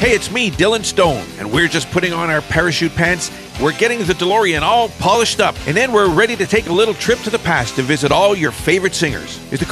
Hey, it's me, Dylan Stone, and we're just putting on our parachute pants. We're getting the DeLorean all polished up, and then we're ready to take a little trip to the past to visit all your favorite singers. Is the